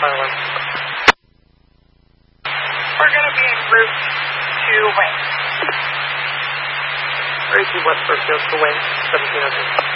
Island. We're going to be en route to Wayne. Ready to West Brookfield to Wayne, 1700.